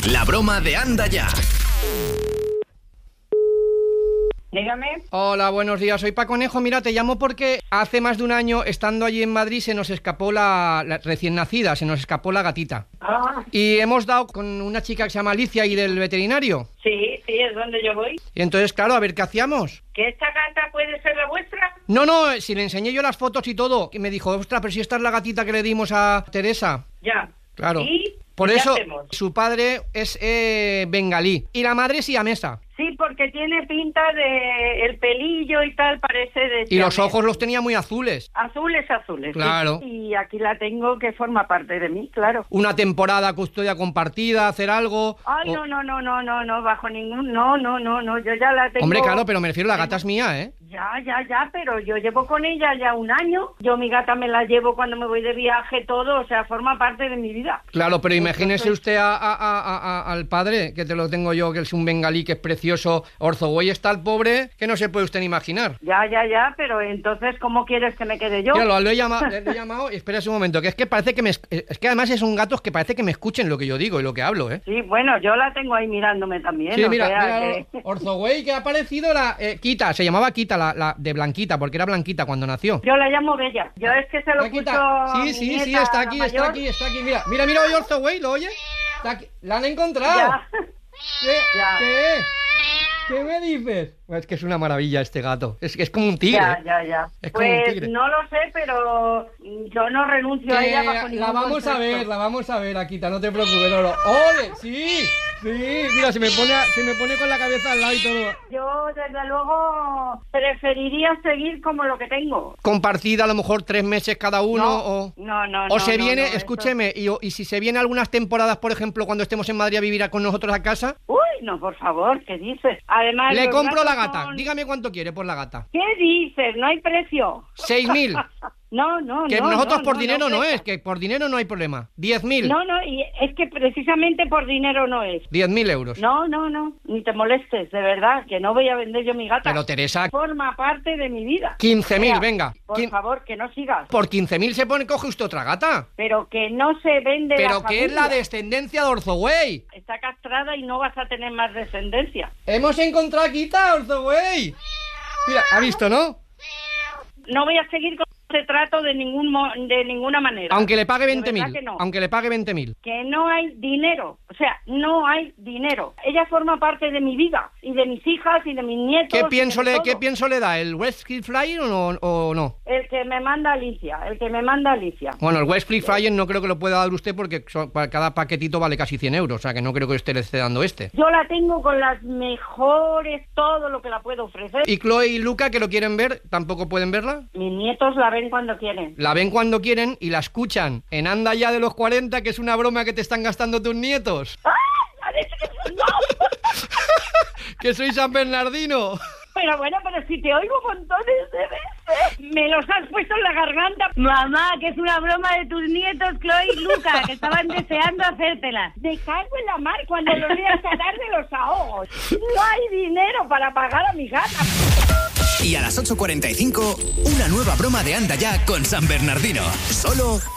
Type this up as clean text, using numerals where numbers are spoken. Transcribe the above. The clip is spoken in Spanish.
La broma de Anda Ya. Dígame. Hola, buenos días. Soy Paco Conejo. Mira, te llamo porque hace más de un año, estando allí en Madrid, se nos escapó la recién nacida, se nos escapó la gatita. Ah, Y hemos dado con una chica que se llama Alicia y del veterinario. sí, es donde yo voy. Y entonces, claro, a ver qué hacíamos. ¿Que esta gata puede ser la vuestra? No, si le enseñé yo las fotos y todo, y me dijo, ostras, pero si esta es la gatita que le dimos a Teresa. Ya. Claro. ¿Y Por qué eso, hacemos? su padre es bengalí y la madre siamesa. Sí, porque tiene pinta de el pelillo y tal, parece de... Y los siamés. ojos los tenía muy azules. Azules. Claro. Sí. Y aquí la tengo que forma parte de mí, claro. Una temporada custodia compartida, hacer algo. Ay, o- no, bajo ningún... No, yo ya la tengo... Hombre, claro, pero me refiero, la gata es mía, ¿eh? Ya, pero yo llevo con ella ya un año. Yo mi gata me la llevo cuando me voy de viaje, todo, o sea, forma parte de mi vida. Claro, pero imagínese Entonces- usted al padre, que te lo tengo yo, que es un bengalí, que es precioso. Orzogüey está el pobre, que no se puede usted ni imaginar. Ya, pero entonces, ¿cómo quieres que me quede yo? Mira, le he llamado, y espera un momento, que es que parece que es que además es un gato que parece que me escuchen lo que yo digo y lo que hablo, ¿eh? Sí, bueno, yo la tengo ahí mirándome también. Sí, o mira, sea mira, que- Orzogüey, que ha aparecido la Quita, se llamaba Quita, la de Blanquita, porque era Blanquita cuando nació. Yo la llamo Bella. Yo es que se lo Blanquita, puso a mi sí, nieta, está la aquí, mayor. Mira, oye Orzogüey, ¿lo oye? Está aquí. ¡La han encontrado! Ya. ¿Qué? Ya. ¿Qué me dices? Es que es una maravilla este gato. Es como un tigre. Ya. Es como un Pues tigre. no lo sé, pero yo no renuncio a ella bajo ningún La vamos a ver, Akita, no te preocupes, no. ¡Ole! ¡Sí! Mira, se me pone con la cabeza al lado y todo. Yo, desde luego, preferiría seguir como lo que tengo. Compartida a lo mejor 3 meses cada uno No. o se viene, eso- escúcheme, y si se viene algunas temporadas, por ejemplo, cuando estemos en Madrid a vivir con nosotros a casa, Uy, no, por favor, ¿qué dices? Además, le los compro la gatos gata. son- Dígame cuánto quiere por la gata. ¿Qué dices? No hay precio. 6.000. No. Que nosotros por no, dinero no presta. es, que por dinero no hay problema. 10.000. No, y es que precisamente por dinero no es. 10.000 euros. No, ni te molestes, de verdad, que no voy a vender yo mi gata. Pero Teresa, Forma parte de mi vida. 15.000, Mira, venga. Por favor, que no sigas. Por 15.000 coge usted otra gata. Pero que no se vende Pero la que es la familia. descendencia de Orzogüey. Está castrada y no vas a tener más descendencia. Hemos encontrado a Quita, Orzogüey. Mira, ha visto, ¿no? No voy a seguir con ese trato de ninguna manera. Aunque le pague De 20.000. verdad que no. Aunque le pague 20.000. Que no hay dinero, o sea, no hay dinero. Ella forma parte de mi vida y de mis hijas y de mis nietos. ¿Qué y pienso de todo. le da? ¿El Westfield Flyer o no? El que me manda Alicia. Bueno, el Westfield Flyer no creo que lo pueda dar usted porque cada paquetito vale casi 100 euros. O sea que no creo que usted le esté dando este. Yo la tengo con las mejores, todo lo que la puedo ofrecer. ¿Y Chloe y Luca, que lo quieren ver, tampoco pueden verla? Mis nietos la ven cuando quieren. La ven cuando quieren y la escuchan en Anda Ya de los 40, que es una broma que te están gastando tus nietos. ¡Ay! ¡No! ¡Que soy San Bernardino! Pero bueno, pero si te oigo montones de veces. Me los has puesto en la garganta. Mamá, que es una broma de tus nietos, Chloe y Luca, que estaban deseando hacértela. Me cago en la mar cuando los voy a sacar de los ahogos. No hay dinero para pagar a mi gata. Y a las 8:45, una nueva broma de Anda Ya con San Bernardino. Solo